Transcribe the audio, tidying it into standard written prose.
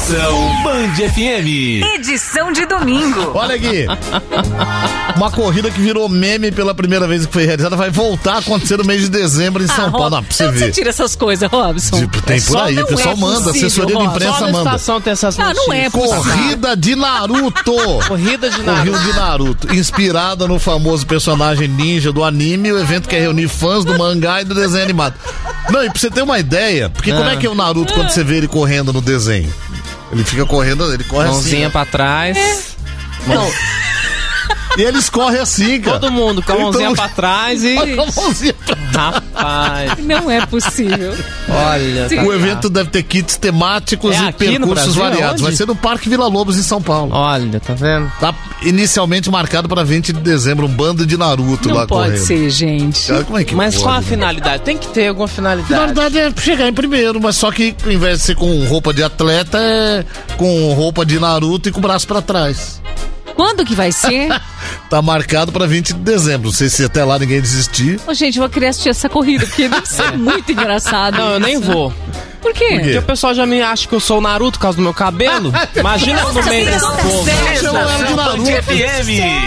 Conexão Band FM. Edição de domingo. Olha aqui. Uma corrida que virou meme pela primeira vez que foi realizada vai voltar a acontecer no mês de dezembro em São Paulo. Não, pra você ver. Você tira essas coisas, Robson. Tipo, tem por aí, o pessoal manda, assessoria de imprensa manda. Estação tem essas notícias. Não é possível. Corrida de Naruto. Corrida de Naruto. Corrida de Naruto. Inspirada no famoso personagem ninja do anime, o evento quer reunir fãs do mangá e do desenho animado. Não, e pra você ter uma ideia, porque como é que é o Naruto quando você vê ele correndo no desenho? Ele fica correndo, ele corre Mãozinha assim. pra trás. Não. E eles correm assim, cara. Todo mundo com a mãozinha pra trás e... Com a mãozinha pra trás. Rapaz. Não é possível. Olha. O evento deve ter kits temáticos e aqui no percursos Brasil? variados. Onde? Vai ser no Parque Vila Lobos, em São Paulo. Olha, tá vendo? Tá inicialmente marcado para 20 de dezembro, um bando de Naruto lá Não pode correndo. ser, gente. Cara, como é que Mas pode, qual a né? finalidade? Tem que ter alguma Na finalidade. verdade é chegar em primeiro, mas só que ao invés de ser com roupa de atleta, é com roupa de Naruto e com o braço pra trás. Quando que vai ser? Tá marcado pra 20 de dezembro. Não sei se até lá ninguém desistir. Ô, gente, eu vou querer assistir essa corrida, porque deve ser muito engraçado. Não, eu nem vou. Por quê? Por quê? Porque o pessoal já me acha que eu sou o Naruto por causa do meu cabelo. Imagina no meio desse povo. Chama ela de Band Naruto. FM.